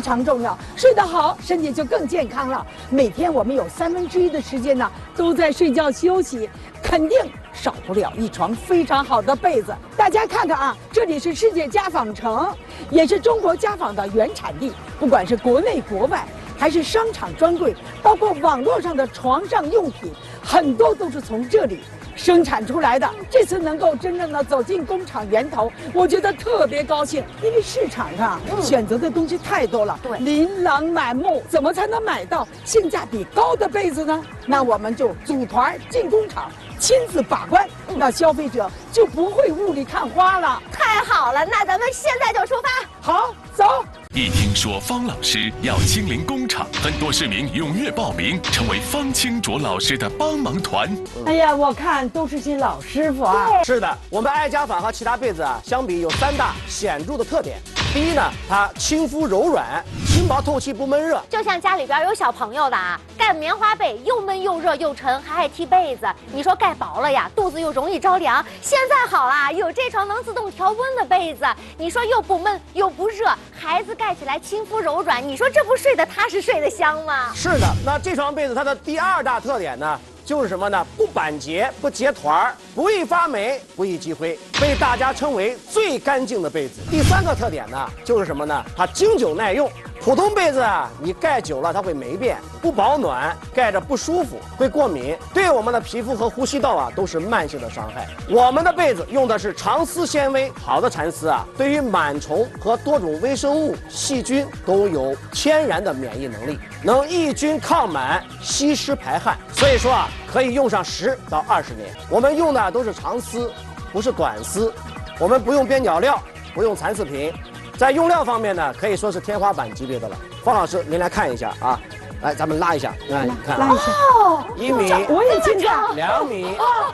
常重要。睡得好，身体就更健康了。每天我们有1/3的时间呢，都在睡觉休息，肯定少不了一床非常好的被子。大家看看啊，这里是世界家纺城，也是中国家纺的原产地。不管是国内国外，还是商场专柜，包括网络上的床上用品，很多都是从这里生产出来的。这次能够真正的走进工厂源头，我觉得特别高兴，因为市场上选择的东西太多了，琳琅满目，怎么才能买到性价比高的被子呢？那我们就组团进工厂，亲自把关，那消费者就不会雾里看花了。 太好了，那咱们现在就出发。 好，走。 一听说方老师要亲临工厂，很多市民踊跃报名，成为方清卓老师的帮忙团。 哎呀，我看都是些老师傅啊。 是的，我们爱家纺和其他被子啊相比有3大显著的特点。第一呢，它亲肤柔软，轻薄透气，不闷热。 就像家里边有小朋友的啊，盖棉花被又闷又热又沉，还爱踢被子。你说盖薄了呀，肚子又容易着凉。现在好啦，有这床能自动调温的被子，你说又不闷又不热，孩子盖起来亲肤柔软，你说这不睡得踏实睡得香吗？ 是的，那这床被子它的第2大特点呢，就是什么呢？不板结，不结团，不易发霉，不易积灰，被大家称为最干净的被子。第3个特点呢，就是什么呢？它经久耐用。普通被子啊，你盖久了它会霉变，不保暖，盖着不舒服，会过敏，对我们的皮肤和呼吸道啊都是慢性的伤害。我们的被子用的是长丝纤维，好的蚕丝啊，对于螨虫和多种微生物、细菌都有天然的免疫能力，能抑菌抗螨、吸湿排汗，所以说啊，可以用上10到20年。我们用的都是长丝，不是短丝，我们不用边角料，不用蚕丝品。在用料方面呢，可以说是天花板级别的了。方老师，您来看一下啊，来，咱们拉一下，来，你看， 拉一下 ，1米， 我也亲干 ，2米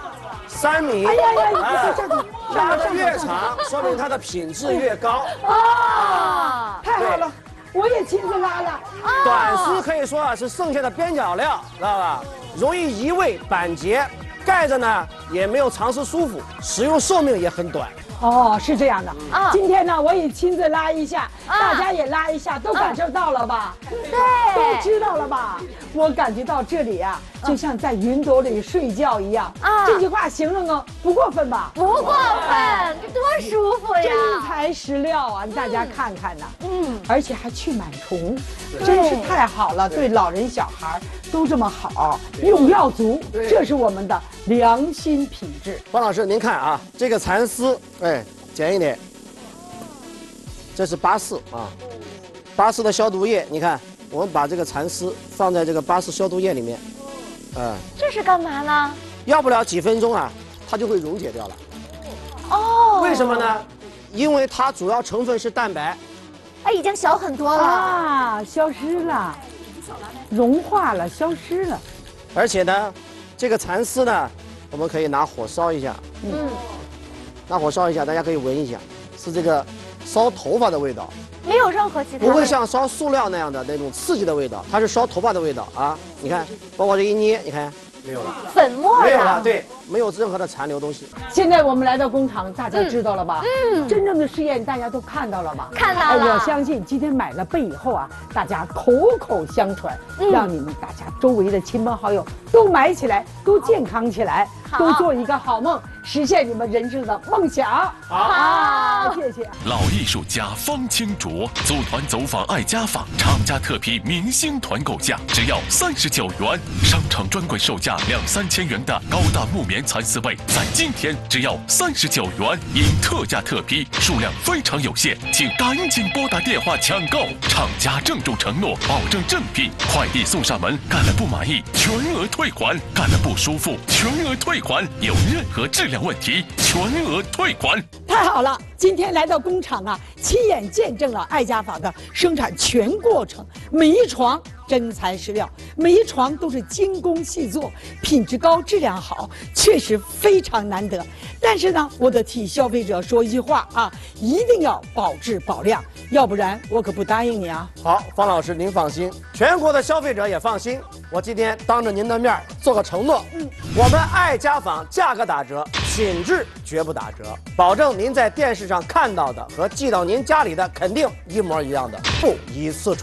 ，3米， 哎呀呀，这拉得越长，说明它的品质越高。 啊，太好了，我也亲自拉了。 短丝可以说啊是剩下的边角料，知道吧？容易移位板结，盖着呢也没有长时舒服，使用寿命也很短。 哦，是这样的啊。今天呢，我也亲自拉一下，大家也拉一下，都感受到了吧？ 对， 都知道了吧？我感觉到这里啊，就像在云朵里睡觉一样。啊，这句话形容的不过分吧？ 不过分，这多舒服呀！ 真材实料啊，大家看看呐。而且还去螨虫，真是太好了，对老人小孩都这么好，用料足，这是我们的良心品质。 方老师，您看啊，这个蚕丝，哎，剪一点，这是巴氏啊，巴氏的消毒液，你看，我们把这个蚕丝放在这个巴氏消毒液里面， 这是干嘛呢？ 要不了几分钟啊，它就会溶解掉了。 哦， 为什么呢？因为它主要成分是蛋白。 哎，已经小很多了啊，消失了，融化了，消失了。 而且呢，这个蚕丝呢，我们可以拿火烧一下，拿火烧一下，大家可以闻一下，是这个烧头发的味道， 没有任何其他， 不会像烧塑料那样的那种刺激的味道，它是烧头发的味道啊！你看，包括这一捏，你看没有了， 粉末没有了，对，没有任何的残留东西。 现在我们来到工厂，大家知道了吧？真正的试验大家都看到了吧？ 看到了。 我相信今天买了被以后啊，大家口口相传，让你们大家周围的亲朋好友都买起来，都健康起来，都做一个好梦，实现你们人生的梦想。好，谢谢。 老艺术家方清卓组团走访爱家纺，厂家特批明星团购价只要39元，商场专柜售价2、3千元的高档木棉蚕丝被，在今天只要39元，因特价特批，数量非常有限，请赶紧拨打电话抢购。厂家郑重承诺，保证正品，快递送上门，干了不满意全额退还，干了不舒服全额退还，有任何质量问题全额退还。 太好了，今天来到工厂啊，亲眼见证了爱家纺的生产全过程，每一床真材实料，每一床都是精工细作，品质高，质量好，确实非常难得。但是呢，我得替消费者说一句话啊，一定要保质保量，要不然我可不答应你啊。 好，方老师您放心，全国的消费者也放心。我今天当着您的面做个承诺，我们爱家纺价格打折，品质绝不打折，保证您在电视上看到的和寄到您家里的肯定一模一样的，不一次